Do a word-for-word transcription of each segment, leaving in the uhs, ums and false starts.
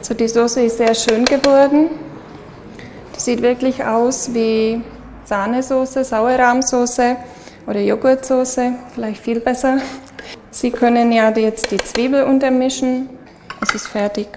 Also die Soße ist sehr schön geworden. Die sieht wirklich aus wie Sahnesoße, Sauerrahmsoße oder Joghurtsoße, vielleicht viel besser. Sie können ja jetzt die Zwiebel untermischen. Es ist fertig.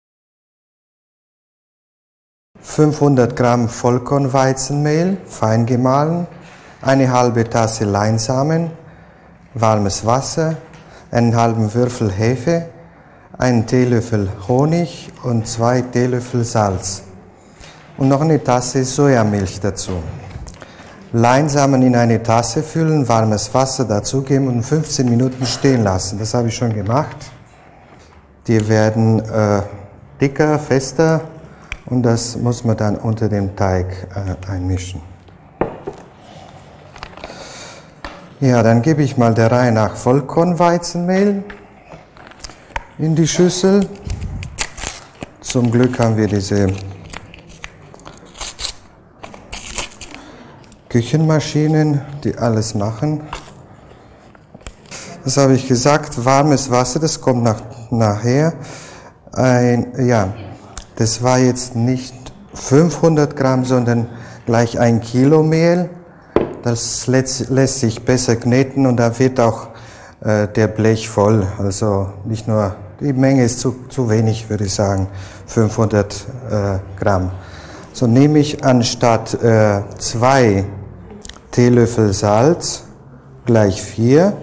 fünfhundert Gramm Vollkornweizenmehl, fein gemahlen, eine halbe Tasse Leinsamen, warmes Wasser, einen halben Würfel Hefe, einen Teelöffel Honig und zwei Teelöffel Salz und noch eine Tasse Sojamilch dazu. Leinsamen in eine Tasse füllen, warmes Wasser dazugeben und fünfzehn Minuten stehen lassen. Das habe ich schon gemacht. Die werden äh, dicker, fester und das muss man dann unter dem Teig äh, einmischen. Ja, dann gebe ich mal der Reihe nach Vollkornweizenmehl in die Schüssel. Zum Glück haben wir diese Küchenmaschinen, die alles machen. Das habe ich gesagt, warmes Wasser, das kommt nach, nachher. Ein, ja, das war jetzt nicht fünfhundert Gramm, sondern gleich ein Kilo Mehl. Das lässt, lässt sich besser kneten und da wird auch äh, der Blech voll. Also nicht nur, die Menge ist zu, zu wenig, würde ich sagen, fünfhundert äh, Gramm. So nehme ich anstatt äh, zwei Teelöffel Salz, gleich vier.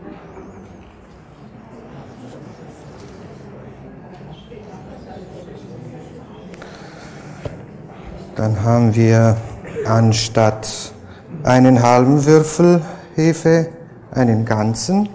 Dann haben wir anstatt einen halben Würfel Hefe einen ganzen.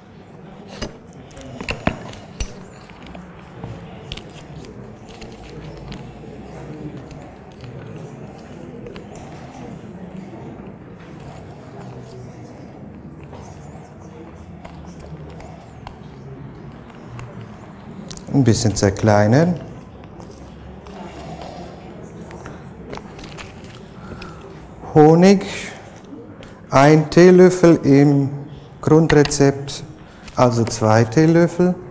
Ein bisschen zerkleinern. Honig, ein Teelöffel im Grundrezept, also zwei Teelöffel.